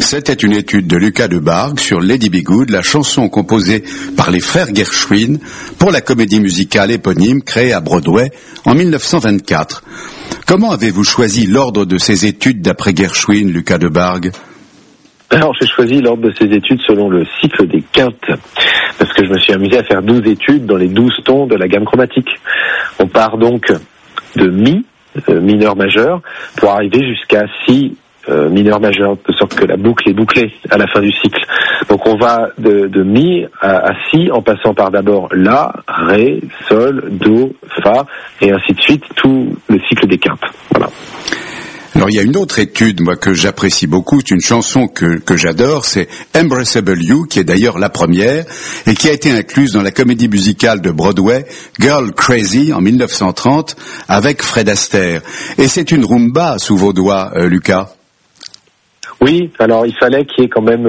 C'était une étude de Lucas de Bargue sur Lady Be Good, la chanson composée par les frères Gershwin pour la comédie musicale éponyme créée à Broadway en 1924. Comment avez-vous choisi l'ordre de ces études d'après Gershwin, Lucas de Bargue ? Alors, j'ai choisi l'ordre de ces études selon le cycle des quintes, parce que je me suis amusé à faire 12 études dans les 12 tons de la gamme chromatique. On part donc de Mi, mineur majeur, pour arriver jusqu'à Si, mineur majeur, de sorte que la boucle est bouclée à la fin du cycle. Donc on va de Mi à Si en passant par d'abord La, Ré, Sol, Do, Fa, et ainsi de suite, tout le cycle des quintes. Voilà. Alors il y a une autre étude, moi, que j'apprécie beaucoup, c'est une chanson que j'adore, c'est Embraceable You, qui est d'ailleurs la première, et qui a été incluse dans la comédie musicale de Broadway, Girl Crazy, en 1930, avec Fred Astaire. Et c'est une rumba sous vos doigts, Lucas. Oui, alors il fallait qu'il y ait quand même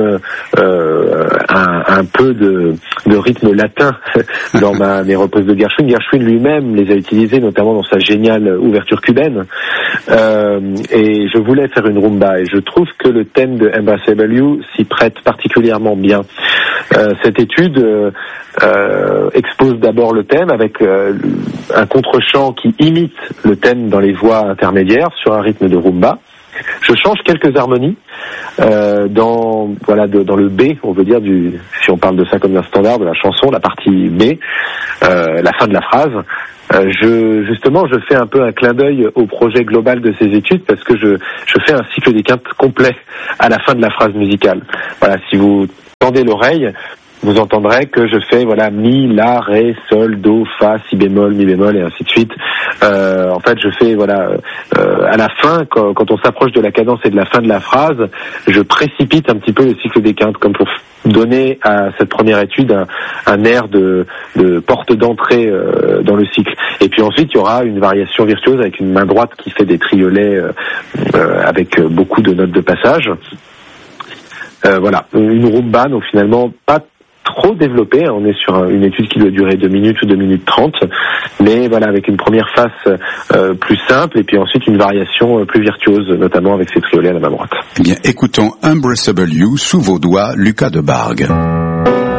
un peu de rythme latin dans mes reprises de Gershwin. Gershwin lui-même les a utilisés, notamment dans sa géniale ouverture cubaine. Et je voulais faire une rumba, et je trouve que le thème de Embraceable You s'y prête particulièrement bien. Cette étude expose d'abord le thème avec un contre-chant qui imite le thème dans les voix intermédiaires sur un rythme de rumba. Je change quelques harmonies dans le B, on veut dire, si on parle de ça comme d'un standard de la chanson, la partie B, la fin de la phrase. Je fais un peu un clin d'œil au projet global de ces études, parce que je fais un cycle des quintes complet à la fin de la phrase musicale. Voilà, si vous tendez l'oreille, vous entendrez que je fais Mi, La, Ré, Sol, Do, Fa, Si bémol, Mi bémol, et ainsi de suite. En fait, je fais à la fin, quand on s'approche de la cadence et de la fin de la phrase, je précipite un petit peu le cycle des quintes, comme pour donner à cette première étude un air de porte d'entrée dans le cycle. Et puis ensuite, il y aura une variation virtuose avec une main droite qui fait des triolets avec beaucoup de notes de passage. Voilà, une rumba, donc finalement pas trop développée, on est sur une étude qui doit durer 2 minutes ou 2 minutes 30, mais voilà, avec une première face plus simple, et puis ensuite une variation plus virtuose, notamment avec ces triolets à la main droite. Eh bien, écoutons Embraceable You sous vos doigts, Lucas de Bargue.